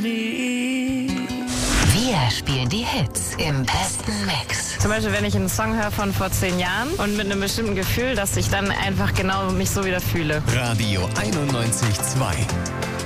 Wir spielen die Hits im besten Mix. Zum Beispiel, wenn ich einen Song höre von vor 10 Jahren und mit einem bestimmten Gefühl, dass ich dann einfach genau mich so wieder fühle. Radio 91.2.